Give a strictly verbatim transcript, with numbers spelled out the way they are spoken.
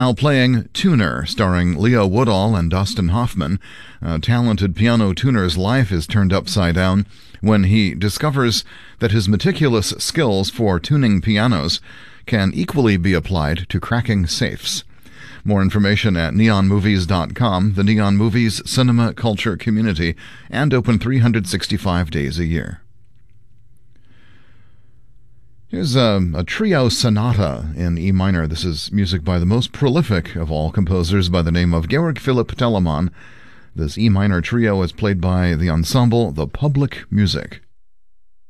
While playing Tuner, starring Leo Woodall and Dustin Hoffman, a talented piano tuner's life is turned upside down when he discovers that his meticulous skills for tuning pianos can equally be applied to cracking safes. More information at neon movies dot com, the Neon Movies cinema culture community, and open three hundred sixty-five days a year. Here's a, a trio sonata in E minor. This is music by the most prolific of all composers by the name of Georg Philipp Telemann. This E minor trio is played by the ensemble The Public Music.